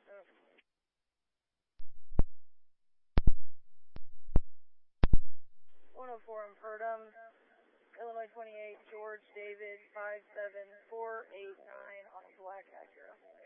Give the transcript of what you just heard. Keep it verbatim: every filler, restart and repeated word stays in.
Uh, one oh four in Purdom, Illinois twenty-eight, George David five seven four eight nine on a black Acura.